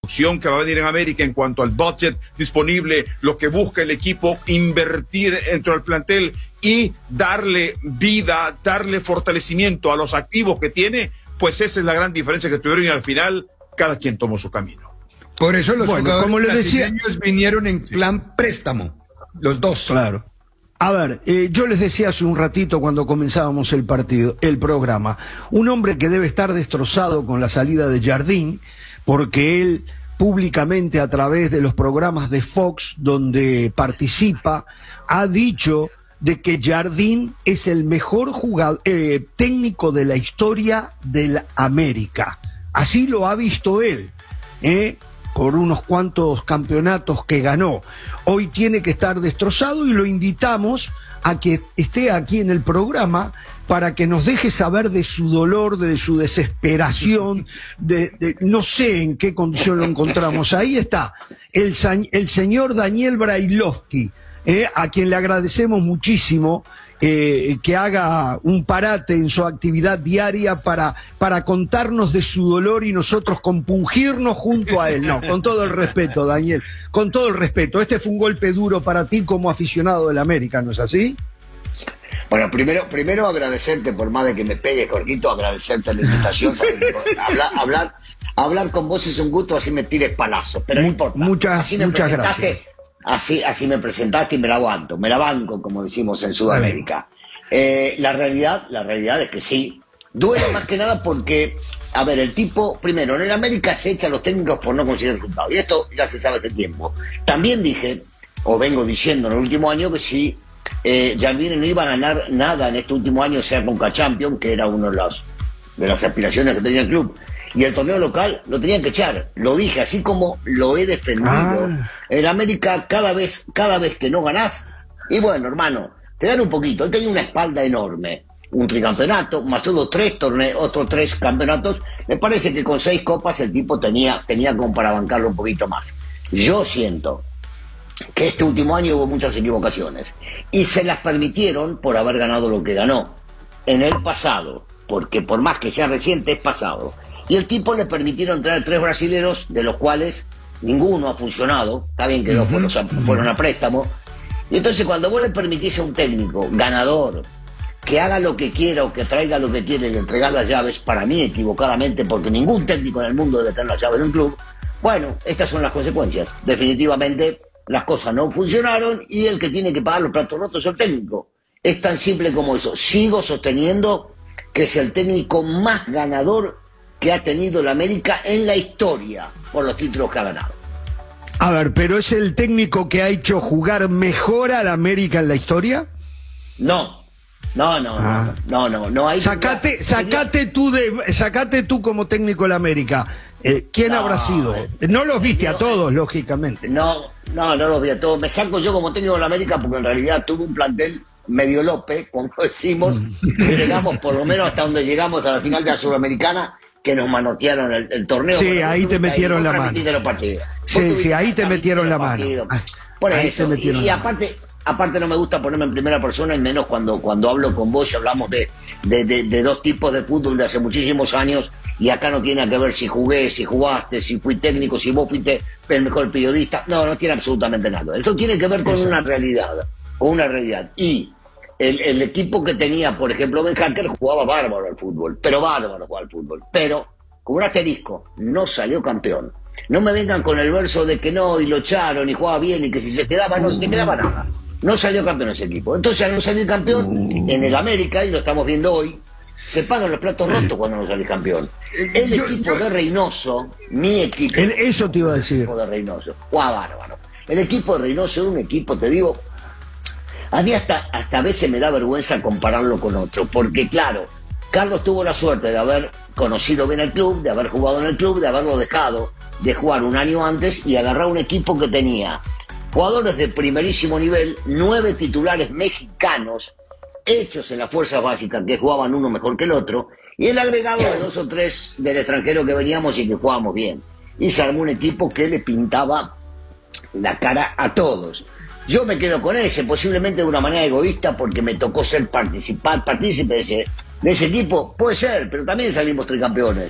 repercusión que va a venir en América en cuanto al budget disponible, lo que busca el equipo, invertir dentro del plantel y darle vida, darle fortalecimiento a los activos que tiene, pues esa es la gran diferencia que tuvieron y al final cada quien tomó su camino. Por eso los jugadores como les decía, brasileños vinieron en plan préstamo, los dos. Claro. A ver, yo les decía hace un ratito cuando comenzábamos el programa, un hombre que debe estar destrozado con la salida de Jardín, porque él públicamente a través de los programas de Fox donde participa, ha dicho de que Jardín es el mejor técnico de la historia del América. Así lo ha visto él, por unos cuantos campeonatos que ganó. Hoy tiene que estar destrozado y lo invitamos a que esté aquí en el programa para que nos deje saber de su dolor, de su desesperación, no sé en qué condición lo encontramos. Ahí está, el señor Daniel Brailovsky, a quien le agradecemos muchísimo que haga un parate en su actividad diaria para contarnos de su dolor y nosotros compungirnos junto a él. No, con todo el respeto, Daniel, con todo el respeto. Este fue un golpe duro para ti como aficionado del América, ¿no es así? Bueno, primero agradecerte, por más de que me pegue, Jorgito, agradecerte la invitación. Hablar con vos es un gusto, así me pides palazos, pero no importa. Muchas gracias. Así me presentaste y me la aguanto, me la banco, como decimos en Sudamérica. La realidad es que sí, duele más que nada porque, a ver, el tipo, primero, en el América se echa a los técnicos por no conseguir resultados, y esto ya se sabe hace tiempo. También dije, o vengo diciendo en el último año, que si Jardine no iba a ganar nada en este último año, sea Conca Champions, que era una de las aspiraciones que tenía el club, y el torneo local lo tenían que echar. Lo dije, así como lo he defendido. En América, cada vez que no ganás, y bueno, hermano, te dan un poquito. Él tenía una espalda enorme, un tricampeonato, más otros 3 campeonatos. Me parece que con 6 copas el tipo tenía como para bancarlo un poquito más. Yo siento que este último año hubo muchas equivocaciones, y se las permitieron por haber ganado lo que ganó en el pasado, porque por más que sea reciente, es pasado. Y el tipo le permitieron traer 3 brasileros, de los cuales ninguno ha funcionado. Está bien que 2 fueron a préstamo. Y entonces cuando vos le permitís a un técnico ganador que haga lo que quiera o que traiga lo que quiera y le entregar las llaves, para mí equivocadamente, porque ningún técnico en el mundo debe tener las llaves de un club, bueno, estas son las consecuencias. Definitivamente las cosas no funcionaron y el que tiene que pagar los platos rotos es el técnico. Es tan simple como eso. Sigo sosteniendo que es el técnico más ganador que ha tenido la América en la historia por los títulos que ha ganado. A ver, ¿pero es el técnico que ha hecho jugar mejor a la América en la historia? No. Hay sacate tú como técnico de la América. ¿Quién habrá sido? No los viste a todos, lógicamente. No los vi a todos. Me saco yo como técnico de la América porque en realidad tuve un plantel medio López, como decimos. Llegamos por lo menos hasta donde llegamos a la final de la Sudamericana, que nos manotearon el torneo. Sí, ahí te metieron la mano. Sí, ahí te metieron la mano. Por eso, y aparte no me gusta ponerme en primera persona, y menos cuando hablo con vos y hablamos de 2 tipos de fútbol de hace muchísimos años, y acá no tiene que ver si jugué, si jugaste, si fui técnico, si vos fuiste el mejor periodista. No tiene absolutamente nada. Esto tiene que ver con una realidad. Y el equipo que tenía, por ejemplo, Ben Hacker, jugaba bárbaro al fútbol, pero con un asterisco, no salió campeón. No me vengan con el verso de que no, y lo echaron, y jugaba bien, y que si se quedaba, no se quedaba nada. No salió campeón ese equipo. Entonces, al no salir campeón, en el América, y lo estamos viendo hoy, se pagan los platos rotos cuando no sale campeón. El equipo de Reynoso, mi equipo... Eso te iba a decir. El equipo de Reynoso, bárbaro. El equipo de Reynoso era un equipo, te digo... A mí hasta a veces me da vergüenza compararlo con otro, porque claro, Carlos tuvo la suerte de haber conocido bien el club, de haber jugado en el club, de haberlo dejado de jugar un año antes y agarrar un equipo que tenía jugadores de primerísimo nivel, 9 titulares mexicanos hechos en las fuerzas básicas que jugaban uno mejor que el otro, y el agregado de 2 o 3 del extranjero que veníamos y que jugábamos bien. Y se armó un equipo que le pintaba la cara a todos. Yo me quedo con ese, posiblemente de una manera egoísta, porque me tocó ser partícipe de ese equipo. Puede ser, pero también salimos tricampeones.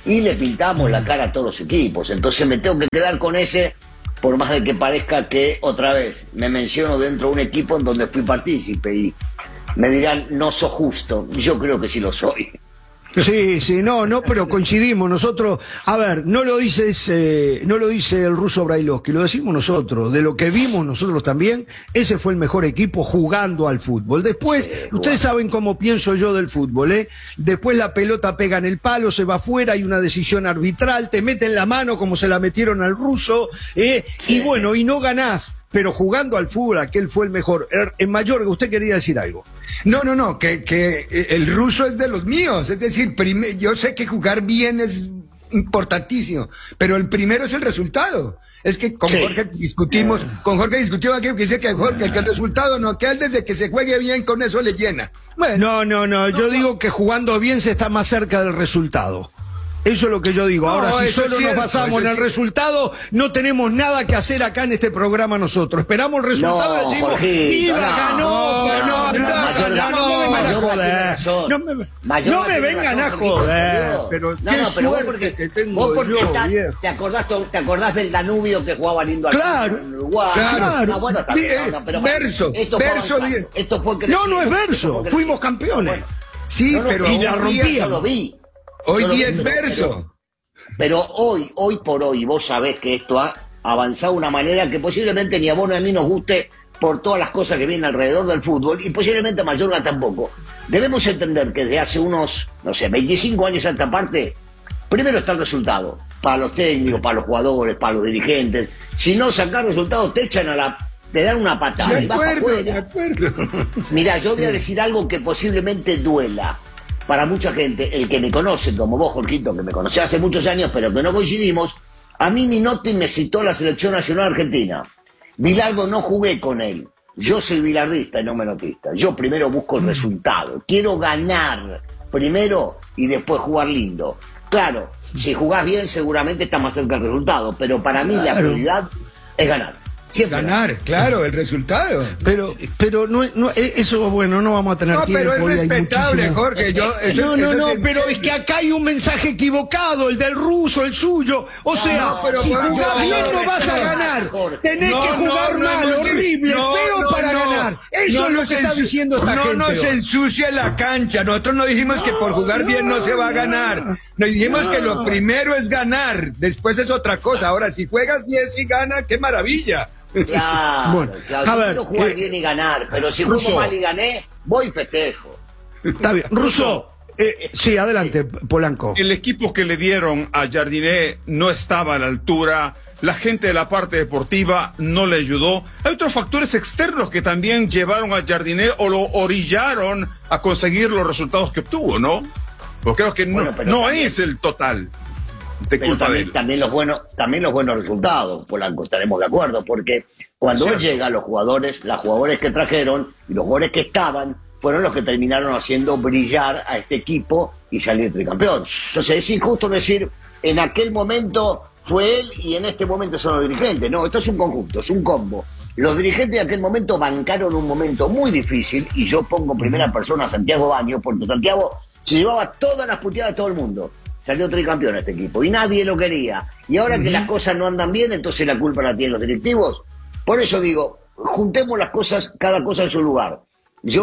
y le pintamos la cara a todos los equipos. Entonces me tengo que quedar con ese, por más de que parezca que otra vez me menciono dentro de un equipo en donde fui partícipe y me dirán, no sos justo. Yo creo que sí lo soy. Sí, no, pero coincidimos nosotros. A ver, no lo dice el ruso Brailovsky, lo decimos nosotros. De lo que vimos nosotros también, ese fue el mejor equipo jugando al fútbol. Después, ustedes saben cómo pienso yo del fútbol, ¿eh? Después la pelota pega en el palo, se va afuera, hay una decisión arbitral, te meten la mano como se la metieron al ruso, y bueno, y no ganás. Pero jugando al fútbol, aquel fue el mejor. En Mayorga, usted quería decir algo. No, que el ruso es de los míos. Es decir, yo sé que jugar bien es importantísimo, pero el primero es el resultado. Es que con Jorge discutimos aquí que dice que el resultado no, que él desde que se juegue bien con eso le llena. Bueno, no, yo digo que jugando bien se está más cerca del resultado. Eso es lo que yo digo. Ahora, si solo nos basamos en el resultado, no tenemos nada que hacer acá en este programa nosotros. Esperamos el resultado y decimos, ¡viva, ganó! No me vengan a joder. Pero qué suerte que tengo yo, viejo. ¿Te acordás del Danubio que jugaba lindo acá en Uruguay? Claro. Bueno, Verso. Esto fue no es verso. Fuimos campeones. Sí, pero y la rompíamos. Hoy día es verso. Pero hoy por hoy, vos sabés que esto ha avanzado de una manera que posiblemente ni a vos ni a mí nos guste por todas las cosas que vienen alrededor del fútbol y posiblemente a Mayorga tampoco. Debemos entender que desde hace unos, 25 años a esta parte, primero está el resultado. Para los técnicos, para los jugadores, para los dirigentes. Si no sacás resultados, te dan una patada y vas para afuera. Mirá, yo voy a decir algo que posiblemente duela para mucha gente, el que me conoce, como vos, Jorgito, que me conocés hace muchos años, pero que no coincidimos. A mí Minotti me citó la selección nacional argentina. Bilardo no jugué con él. Yo soy bilardista y no menotista. Yo primero busco el resultado. Quiero ganar primero y después jugar lindo. Claro, si jugás bien seguramente está más cerca del resultado, pero para mí la prioridad es ganar. Siempre. Ganar, claro, el resultado. Pero no, eso, bueno, no vamos a tener tiempo. No, pero es respetable, Jorge. Pero es que acá hay un mensaje equivocado, el del ruso, el suyo. O sea, si jugás bien no vas a ganar. Tenés que jugar mal, horrible, feo para ganar. Eso es lo que está diciendo esta gente. No nos ensucia la cancha. Nosotros no dijimos que por jugar bien no se va a ganar. Nos dijimos que lo primero es ganar. Después es otra cosa. Ahora, si juegas bien y ganas, qué maravilla. Claro, bueno, claro. A yo ver, quiero jugar bien y ganar, pero si juego mal y gané, voy y festejo. Está bien. Russo, sí, adelante, Polanco. El equipo que le dieron a Jardiné no estaba a la altura. La gente de la parte deportiva no le ayudó. Hay otros factores externos que también llevaron a Jardiné o lo orillaron a conseguir los resultados que obtuvo, ¿no? Porque creo que no también es el total de culpa de él. También los buenos resultados, Polanco, estaremos de acuerdo, porque cuando él llega, los jugadores que trajeron y los jugadores que estaban fueron los que terminaron haciendo brillar a este equipo y salir tricampeón. Entonces es injusto decir, en aquel momento fue él y en este momento son los dirigentes. No, esto es un conjunto, es un combo. Los dirigentes de aquel momento bancaron un momento muy difícil y yo pongo en primera persona a Santiago Baños, porque Santiago se llevaba todas las puteadas de todo el mundo. Salió tricampeón este equipo y nadie lo quería. Y ahora que las cosas no andan bien, entonces la culpa la tienen los directivos. Por eso digo, juntemos las cosas, cada cosa en su lugar. Yo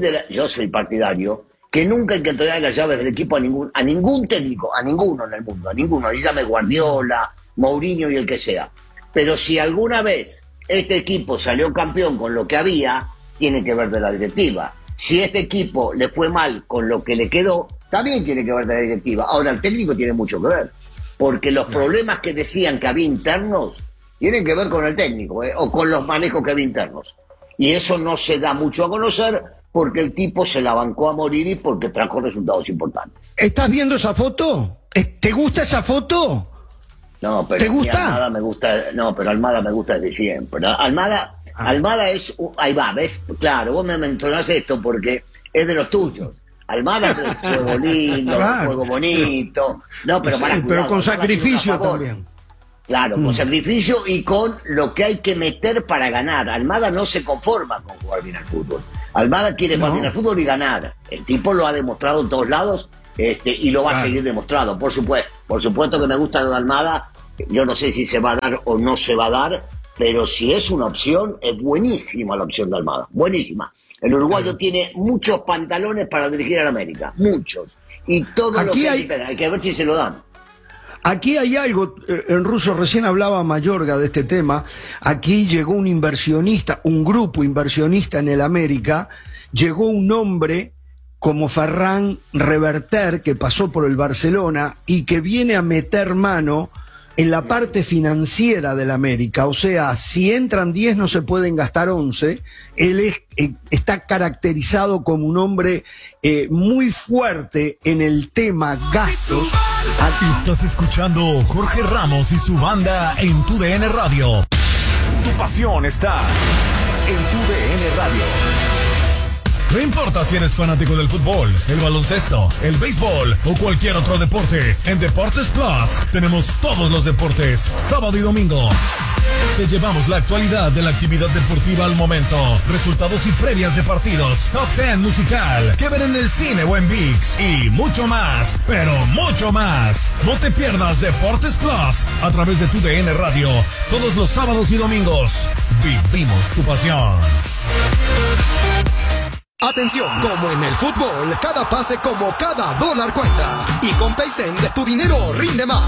soy partidario que nunca hay que entregar las llaves del equipo a ningún técnico, a ninguno en el mundo, a ninguno. Dígame Guardiola, Mourinho y el que sea. Pero si alguna vez este equipo salió campeón con lo que había, tiene que ver de la directiva. Si este equipo le fue mal con lo que le quedó, también tiene que ver de la directiva. Ahora, el técnico tiene mucho que ver, porque los problemas que decían que había internos tienen que ver con el técnico, o con los manejos que había internos. Y eso no se da mucho a conocer porque el tipo se la bancó a morir y porque trajo resultados importantes. ¿Estás viendo esa foto? ¿Te gusta esa foto? No, pero ¿te gusta? Almada me gusta, no, pero Almada me gusta desde siempre. Almada es, ahí va, ¿ves? Claro, vos me mencionás esto porque es de los tuyos. Almada es juego lindo, juego bonito. No, pero para pero con sacrificio también. Claro, con sacrificio y con lo que hay que meter para ganar. Almada no se conforma con jugar bien al fútbol. Almada quiere jugar bien al fútbol y ganar. El tipo lo ha demostrado en todos lados y lo va a seguir demostrando, por supuesto que me gusta lo de Almada. Yo no sé si se va a dar o no se va a dar, pero si es una opción, es buenísima la opción de Almada, buenísima. El uruguayo tiene muchos pantalones para dirigir al América, muchos, y todo lo que hay que ver si se lo dan. Aquí hay algo, en Russo recién hablaba Mayorga de este tema, aquí llegó un inversionista, un grupo inversionista en el América, llegó un hombre como Ferran Reverter, que pasó por el Barcelona y que viene a meter mano en la parte financiera del América. O sea, si entran 10 no se pueden gastar 11. Él está caracterizado como un hombre muy fuerte en el tema gastos. Estás escuchando Jorge Ramos y su banda en Tu DN Radio. Tu pasión está en Tu DN Radio. No importa si eres fanático del fútbol, el baloncesto, el béisbol o cualquier otro deporte, en Deportes Plus tenemos todos los deportes, sábado y domingo. Te llevamos la actualidad de la actividad deportiva al momento, resultados y previas de partidos, top 10 musical, que ver en el cine o en ViX y mucho más, pero mucho más. No te pierdas Deportes Plus a través de Tu DN Radio, todos los sábados y domingos. Vivimos tu pasión. Atención, como en el fútbol, cada pase como cada dólar cuenta. Y con Paysend, tu dinero rinde más.